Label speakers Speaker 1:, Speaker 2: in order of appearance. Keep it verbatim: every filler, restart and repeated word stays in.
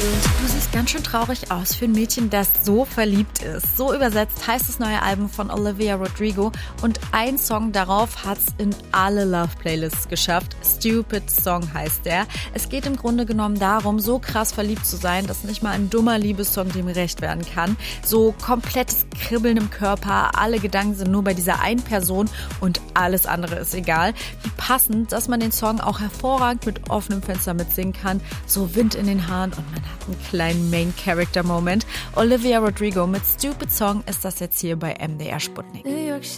Speaker 1: Du siehst ganz schön traurig aus für ein Mädchen, das so verliebt ist. So übersetzt heißt das neue Album von Olivia Rodrigo und ein Song darauf hat's in alle Love-Playlists geschafft. Stupid Song heißt der. Es geht im Grunde genommen darum, so krass verliebt zu sein, dass nicht mal ein dummer Liebessong dem gerecht werden kann. So komplettes Kribbeln im Körper, alle Gedanken sind nur bei dieser einen Person und alles andere ist egal. Wie passend, dass man den Song auch hervorragend mit offenem Fenster mitsingen kann. So Wind in den Haaren und man hat einen kleinen Main-Character-Moment. Olivia Rodrigo mit Stupid Song ist das jetzt hier bei M D R Sputnik.